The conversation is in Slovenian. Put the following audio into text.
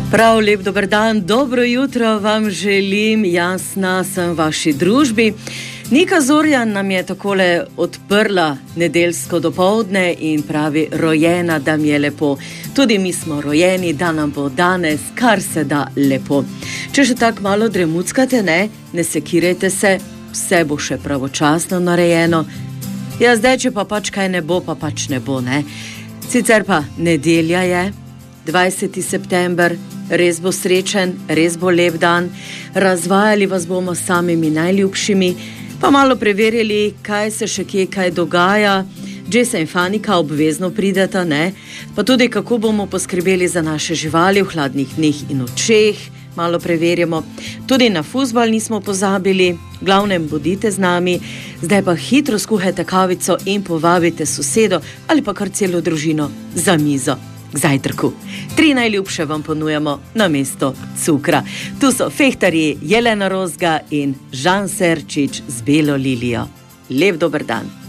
Prav lep dober dan, dobro jutro vam želim, Jasna sem v vaši družbi. Nika Zorjan nam je takole odprla nedeljsko dopoldne in pravi: rojena, da mi je lepo. Tudi mi smo rojeni, da nam bo danes kar se da lepo. Če še tako malo dremuckate, ne sekirajte se, vse bo še pravočasno narejeno. Ja, zdaj, če pa pač kaj ne bo, pa pač ne bo, ne. Sicer pa nedelja je, 20. september, res bo srečen, res bo lep dan. Razvajali vas bomo s samimi najljubšimi, pa malo preverili, kaj se še kje kaj dogaja. Jessa in Fanika obvezno prideta, ne? Pa tudi, kako bomo poskrbeli za naše živali v hladnih dneh in nočeh, malo preverjamo. Tudi na fuzbal nismo pozabili, glavnem bodite z nami. Zdaj pa hitro skuhajte kavico in povabite sosedo ali pa kar celo družino za mizo k zajtrku. 3 najljubše vam ponujamo namesto cukra. Tu so fehtarji Jelena Rozga in Žan Serčič z Belo Lilijo. Lep dober dan.